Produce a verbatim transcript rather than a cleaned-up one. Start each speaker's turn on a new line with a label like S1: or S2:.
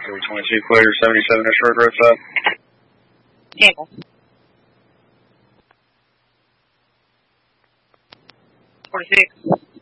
S1: three twenty-two clear, seventy-seven Ashford roadside.
S2: Campbell. forty-six.